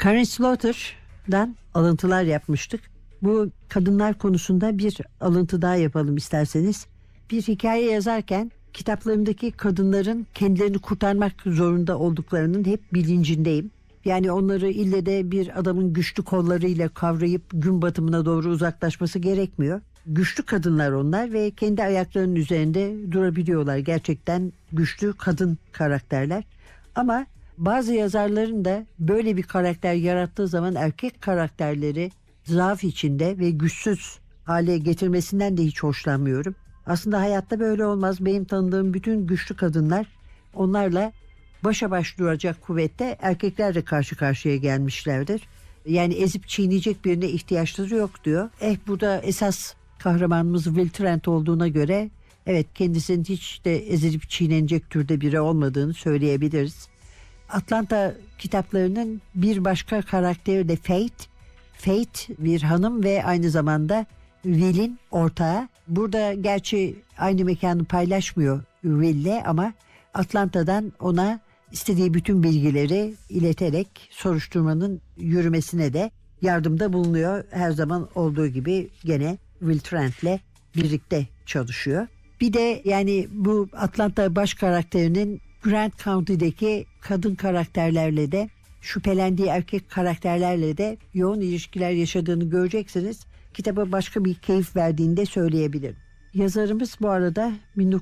Karin Slaughter'dan alıntılar yapmıştık. Bu kadınlar konusunda bir alıntı daha yapalım isterseniz. Bir hikaye yazarken kitaplarımdaki kadınların kendilerini kurtarmak zorunda olduklarının hep bilincindeyim. Yani onları ille de bir adamın güçlü kollarıyla kavrayıp gün batımına doğru uzaklaşması gerekmiyor. Güçlü kadınlar onlar ve kendi ayaklarının üzerinde durabiliyorlar. Gerçekten güçlü kadın karakterler. Ama bazı yazarların da böyle bir karakter yarattığı zaman erkek karakterleri zaaf içinde ve güçsüz hale getirmesinden de hiç hoşlanmıyorum. Aslında hayatta böyle olmaz. Benim tanıdığım bütün güçlü kadınlar onlarla başa baş duracak kuvvette erkeklerle karşı karşıya gelmişlerdir. Yani ezip çiğneyecek birine ihtiyaçları yok diyor. Burada esas kahramanımız Will Trent olduğuna göre evet kendisinin hiç de ezilip çiğnenecek türde biri olmadığını söyleyebiliriz. Atlanta kitaplarının bir başka karakteri de Fate. Fate bir hanım ve aynı zamanda Will'in ortağı. Burada gerçi aynı mekanı paylaşmıyor Will'le ama Atlanta'dan ona istediği bütün bilgileri ileterek soruşturmanın yürümesine de yardımda bulunuyor. Her zaman olduğu gibi gene Will Trent'le birlikte çalışıyor. Bir de yani bu Atlanta baş karakterinin Grant County'deki kadın karakterlerle de şüphelendiği erkek karakterlerle de yoğun ilişkiler yaşadığını göreceksiniz. Kitaba başka bir keyif verdiğini de söyleyebilirim. Yazarımız bu arada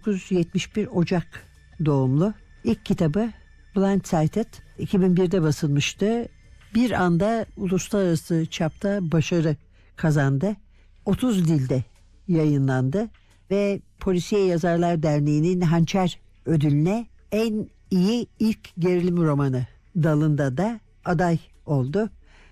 1971 Ocak doğumlu. İlk kitabı Blindsided 2001'de basılmıştı. Bir anda uluslararası çapta başarı kazandı. 30 dilde yayınlandı ve Polisiye Yazarlar Derneği'nin Hançer ödülüne en iyi ilk gerilim romanı dalında da aday oldu.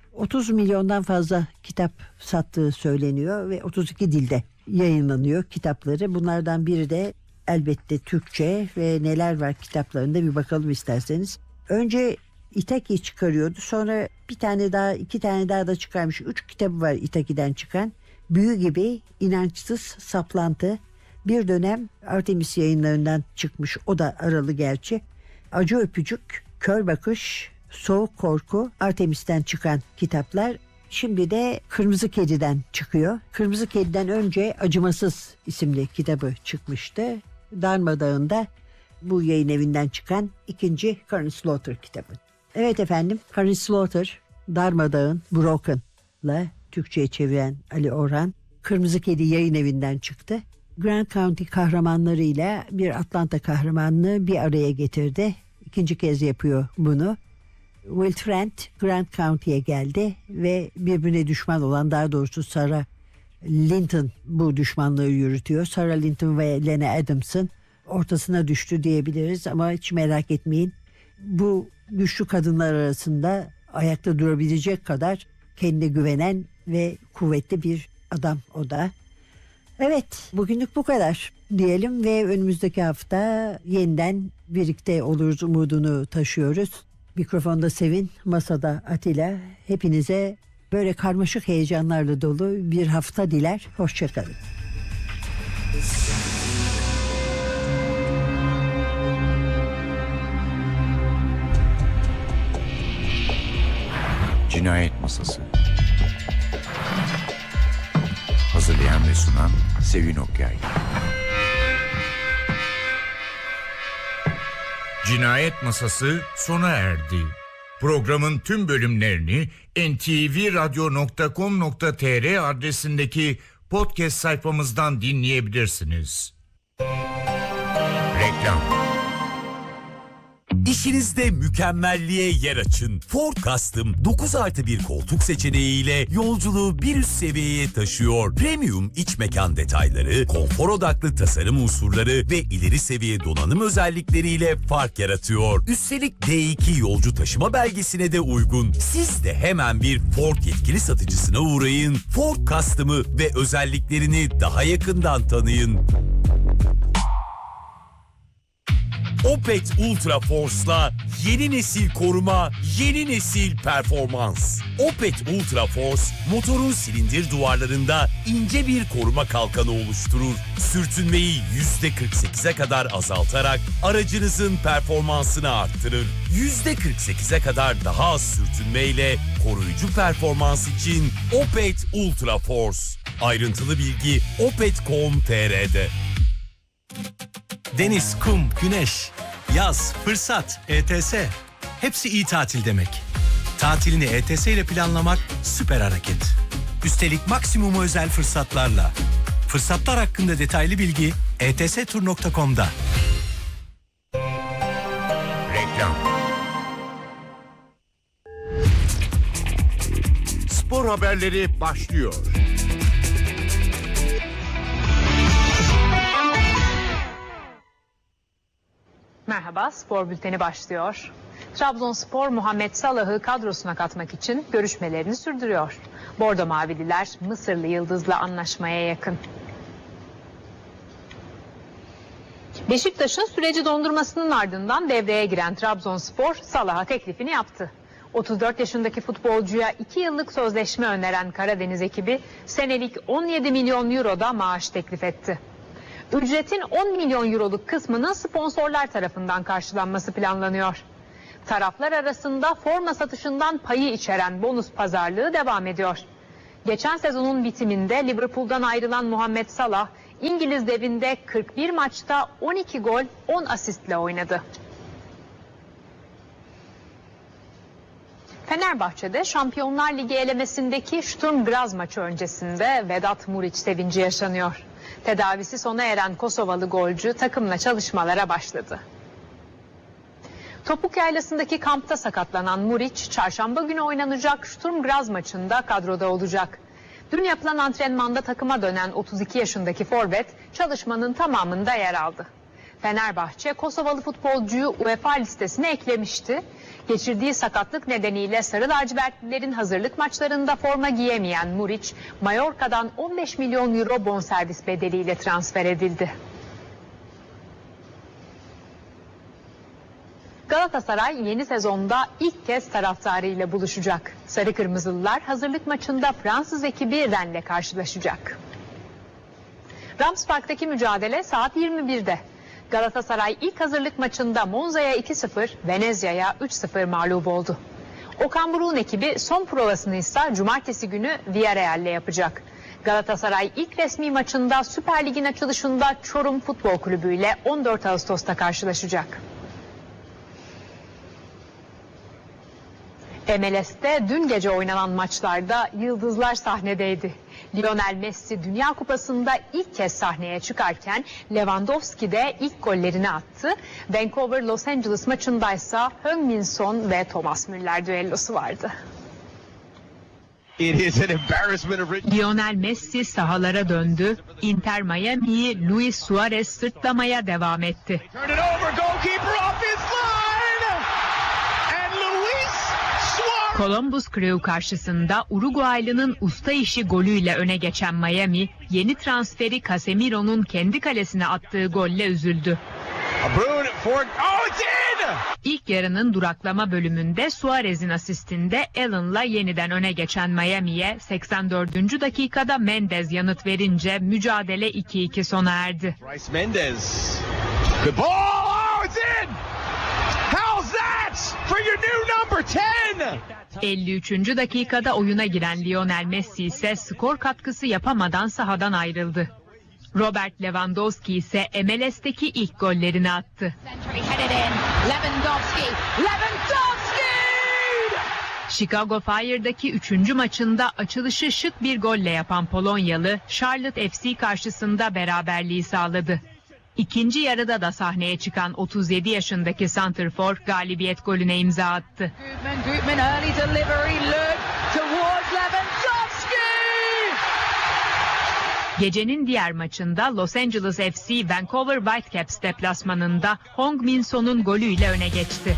30 milyondan fazla kitap sattığı söyleniyor ve 32 dilde yayınlanıyor kitapları. Bunlardan biri de elbette Türkçe ve neler var kitaplarında bir bakalım isterseniz. Önce Itaki çıkarıyordu. Sonra bir tane daha, iki tane daha da çıkarmış. 3 kitabı var Itaki'den çıkan. Büyü gibi, inançsız, saplantı. Bir dönem Artemis Yayınları'ndan çıkmış. O da aralı gerçi. Acı öpücük, kör bakış, soğuk korku, Artemis'ten çıkan kitaplar. Şimdi de Kırmızı Kedi'den çıkıyor. Kırmızı Kedi'den önce Acımasız isimli kitabı çıkmıştı. Darmadağın'da bu yayın evinden çıkan ikinci Karin Slaughter kitabı. Evet efendim, Karin Slaughter, Darmadağın, Broken'la Türkçe'ye çeviren Ali Orhan. Kırmızı Kedi yayın evinden çıktı. Grant County kahramanlarıyla bir Atlanta kahramanını bir araya getirdi. İkinci kez yapıyor bunu. Will Trent Grant County'ye geldi ve birbirine düşman olan, daha doğrusu Sarah Linton bu düşmanlığı yürütüyor. Sarah Linton ve Lena Adams'ın ortasına düştü diyebiliriz ama hiç merak etmeyin. Bu güçlü kadınlar arasında ayakta durabilecek kadar kendine güvenen ve kuvvetli bir adam o da. Evet, bugünlük bu kadar diyelim ve önümüzdeki hafta yeniden birlikte oluruz umudunu taşıyoruz. Mikrofonda Sevin, masada Atilla. Hepinize böyle karmaşık heyecanlarla dolu bir hafta diler. Hoşçakalın. Cinayet Masası. Hazırlayan ve sunan Sevin Okyay. Cinayet Masası sona erdi. Programın tüm bölümlerini ntvradio.com.tr adresindeki podcast sayfamızdan dinleyebilirsiniz. Reklam. İşinizde mükemmelliğe yer açın. Ford Custom 9+1 koltuk seçeneğiyle yolculuğu bir üst seviyeye taşıyor. Premium iç mekan detayları, konfor odaklı tasarım unsurları ve ileri seviye donanım özellikleriyle fark yaratıyor. Üstelik D2 yolcu taşıma belgesine de uygun. Siz de hemen bir Ford yetkili satıcısına uğrayın. Ford Custom'ı ve özelliklerini daha yakından tanıyın. Opet Ultra Force'la Yeni nesil koruma, yeni nesil performans. Opet Ultra Force, motorun silindir duvarlarında ince bir koruma kalkanı oluşturur. Sürtünmeyi %48'e kadar azaltarak aracınızın performansını arttırır. %48'e kadar daha az sürtünmeyle koruyucu performans için Opet Ultra Force. Ayrıntılı bilgi opet.com.tr'de. Deniz, kum, güneş, yaz, fırsat, ETS. Hepsi iyi tatil demek. Tatilini ETS ile planlamak süper hareket. Üstelik maksimum özel fırsatlarla. Fırsatlar hakkında detaylı bilgi etstur.com'da. Reklam. Spor haberleri başlıyor. Merhaba, spor bülteni başlıyor. Trabzonspor Muhammed Salah'ı kadrosuna katmak için görüşmelerini sürdürüyor. Bordo Mavililer Mısırlı yıldızla anlaşmaya yakın. Beşiktaş'ın süreci dondurmasının ardından devreye giren Trabzonspor Salah'a teklifini yaptı. 34 yaşındaki futbolcuya 2 yıllık sözleşme öneren Karadeniz ekibi senelik 17 milyon euroda maaş teklif etti. Ücretin 10 milyon euroluk kısmının sponsorlar tarafından karşılanması planlanıyor. Taraflar arasında forma satışından payı içeren bonus pazarlığı devam ediyor. Geçen sezonun bitiminde Liverpool'dan ayrılan Muhammed Salah, İngiliz devinde 41 maçta 12 gol 10 asistle oynadı. Fenerbahçe'de Şampiyonlar Ligi elemesindeki Sturm Graz maçı öncesinde Vedat Muriç sevinci yaşanıyor. Tedavisi sona eren Kosovalı golcü takımla çalışmalara başladı. Topuk Yaylası'ndaki kampta sakatlanan Muriç, çarşamba günü oynanacak Sturm Graz maçında kadroda olacak. Dün yapılan antrenmanda takıma dönen 32 yaşındaki forvet çalışmanın tamamında yer aldı. Fenerbahçe Kosovalı futbolcuyu UEFA listesine eklemişti. Geçirdiği sakatlık nedeniyle Sarı Lacivertlilerin hazırlık maçlarında forma giyemeyen Muriç, Mallorca'dan 15 milyon euro bonservis bedeliyle transfer edildi. Galatasaray yeni sezonda ilk kez taraftarıyla buluşacak. Sarı Kırmızılılar hazırlık maçında Fransız ekibi Rennes'le karşılaşacak. Rams Park'taki mücadele saat 21'de. Galatasaray ilk hazırlık maçında Monza'ya 2-0, Venezia'ya 3-0 mağlup oldu. Okan Buruk'un ekibi son provasını ise cumartesi günü Villarreal'le yapacak. Galatasaray ilk resmi maçında Süper Lig'in açılışında Çorum Futbol Kulübü ile 14 Ağustos'ta karşılaşacak. MLS'te dün gece oynanan maçlarda yıldızlar sahnedeydi. Lionel Messi Dünya Kupası'nda ilk kez sahneye çıkarken Lewandowski de ilk gollerini attı. Vancouver Los Angeles maçındaysa Heung-min Son ve Thomas Müller düellosu vardı. Lionel Messi sahalara döndü. Inter Miami'yi Luis Suarez sırtlamaya devam etti. Columbus Crew karşısında Uruguaylı'nın usta işi golüyle öne geçen Miami, yeni transferi Casemiro'nun kendi kalesine attığı golle üzüldü. İlk yarının duraklama bölümünde Suarez'in asistinde Allen'la yeniden öne geçen Miami'ye 84. dakikada Mendez yanıt verince mücadele 2-2 sona erdi. 53. dakikada oyuna giren Lionel Messi ise skor katkısı yapamadan sahadan ayrıldı. Robert Lewandowski ise MLS'teki ilk gollerini attı. Chicago Fire'daki 3. maçında açılışı şık bir golle yapan Polonyalı, Charlotte FC karşısında beraberliği sağladı. İkinci yarıda da sahneye çıkan 37 yaşındaki santrfor galibiyet golüne imza attı. Gecenin diğer maçında Los Angeles FC Vancouver Whitecaps deplasmanında Heung-min Son'un golüyle öne geçti.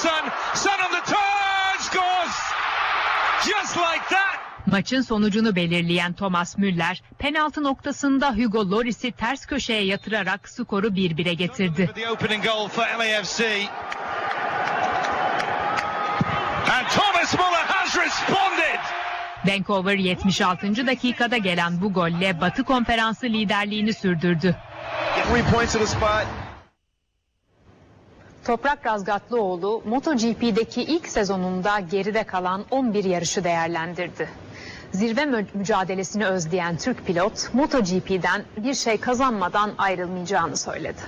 Maçın sonucunu belirleyen Thomas Müller, penaltı noktasında Hugo Lloris'i ters köşeye yatırarak skoru 1-1'e getirdi. Vancouver 76. dakikada gelen bu golle Batı Konferansı liderliğini sürdürdü. Toprak Razgatlıoğlu MotoGP'deki ilk sezonunda geride kalan 11 yarışı değerlendirdi. Zirve mücadelesini özleyen Türk pilot MotoGP'den bir şey kazanmadan ayrılmayacağını söyledi.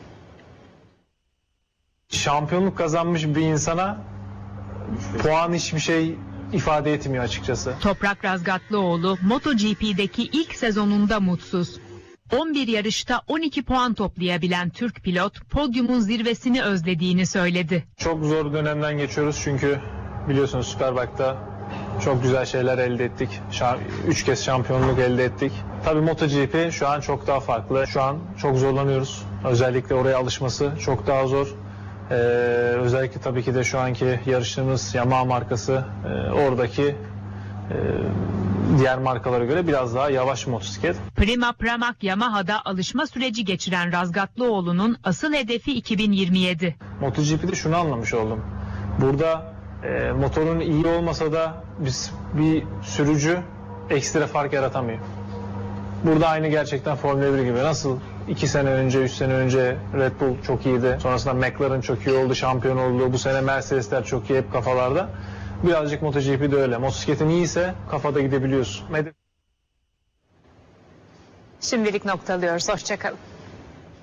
Şampiyonluk kazanmış bir insana puan hiçbir şey ifade etmiyor açıkçası. Toprak Razgatlıoğlu MotoGP'deki ilk sezonunda mutsuz. 11 yarışta 12 puan toplayabilen Türk pilot podyumun zirvesini özlediğini söyledi. Çok zor dönemden geçiyoruz çünkü biliyorsunuz Superbike'da çok güzel şeyler elde ettik. 3 kez şampiyonluk elde ettik. Tabii MotoGP şu an çok daha farklı. Şu an çok zorlanıyoruz. Özellikle oraya alışması çok daha zor. Özellikle tabii ki de şu anki yarıştığımız Yamaha markası oradaki diğer markalara göre biraz daha yavaş motosiklet. Prima Pramac Yamaha'da alışma süreci geçiren Razgatlıoğlu'nun asıl hedefi 2027. MotoGP'de şunu anlamış oldum. Burada motorun iyi olmasa da bir sürücü ekstra fark yaratamıyor. Burada aynı gerçekten Formula 1 gibi. Nasıl 2 sene önce, 3 sene önce Red Bull çok iyiydi. Sonrasında McLaren çok iyi oldu, şampiyon oldu. Bu sene Mercedesler çok iyi, hep kafalarda. Birazcık MotoGP'de öyle. Motosikletin iyiyse kafada gidebiliyorsun. Şimdilik noktalıyoruz. Hoşça kalın.